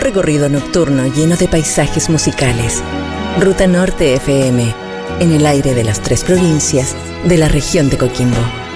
recorrido nocturno lleno de paisajes musicales. Ruta Norte FM, en el aire de las 3 provincias de la región de Coquimbo.